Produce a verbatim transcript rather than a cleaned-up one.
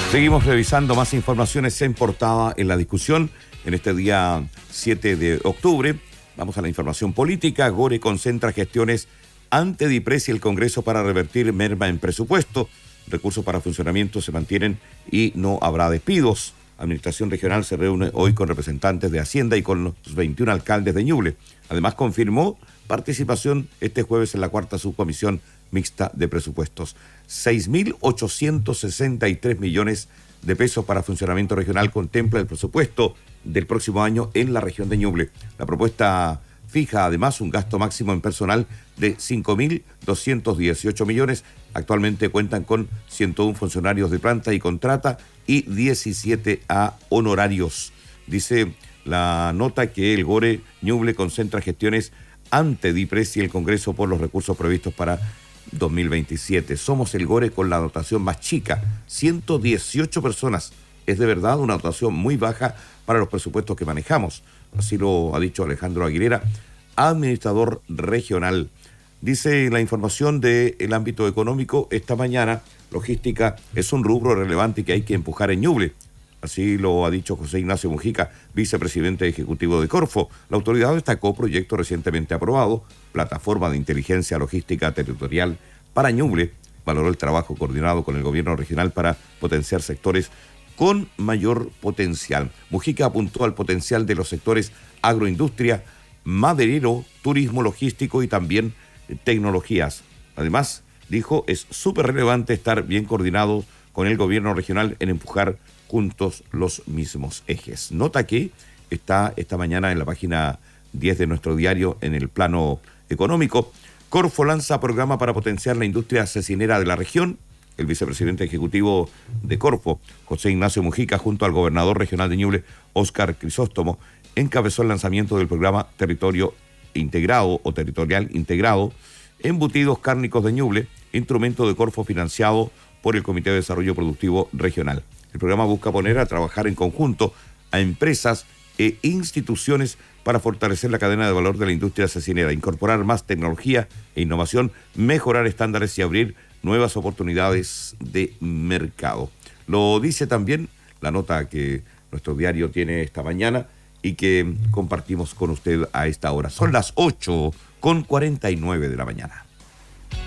Seguimos revisando más informaciones en portada en la discusión en este día siete de octubre. Vamos a la información política. Gore concentra gestiones ante DIPRES y el Congreso para revertir merma en presupuesto. Recursos para funcionamiento se mantienen y no habrá despidos. Administración Regional se reúne hoy con representantes de Hacienda y con los veintiún alcaldes de Ñuble. Además confirmó participación este jueves en la cuarta subcomisión mixta de presupuestos. seis mil ochocientos sesenta y tres millones de pesos para funcionamiento regional contempla el presupuesto del próximo año en la región de Ñuble. La propuesta fija además un gasto máximo en personal de cinco mil doscientos dieciocho millones. Actualmente cuentan con ciento uno funcionarios de planta y contrata y diecisiete a honorarios. Dice la nota que el Gore Ñuble concentra gestiones ante DIPRES y el Congreso por los recursos previstos para dos mil veintisiete. Somos el Gore con la dotación más chica, ciento dieciocho personas. Es de verdad una dotación muy baja para los presupuestos que manejamos. Así lo ha dicho Alejandro Aguilera, administrador regional. Dice la información del ámbito económico esta mañana, logística es un rubro relevante que hay que empujar en Ñuble. Así lo ha dicho José Ignacio Mujica, vicepresidente ejecutivo de Corfo. La autoridad destacó proyecto recientemente aprobado, Plataforma de Inteligencia Logística Territorial para Ñuble. Valoró el trabajo coordinado con el gobierno regional para potenciar sectores con mayor potencial. Mujica apuntó al potencial de los sectores agroindustria, maderero, turismo logístico y también tecnologías. Además, dijo, es súper relevante estar bien coordinados con el gobierno regional en empujar juntos los mismos ejes. Nota que está esta mañana en la página diez de nuestro diario en el plano económico. Corfo lanza programa para potenciar la industria cecinera de la región. El vicepresidente ejecutivo de Corfo, José Ignacio Mujica, junto al gobernador regional de Ñuble, Óscar Crisóstomo, encabezó el lanzamiento del programa Territorio Integrado o Territorial Integrado, Embutidos Cárnicos de Ñuble, instrumento de Corfo financiado por el Comité de Desarrollo Productivo Regional. El programa busca poner a trabajar en conjunto a empresas e instituciones para fortalecer la cadena de valor de la industria cecinera, incorporar más tecnología e innovación, mejorar estándares y abrir nuevas oportunidades de mercado. Lo dice también la nota que nuestro diario tiene esta mañana y que compartimos con usted a esta hora. Son las ocho con cuarenta y nueve de la mañana.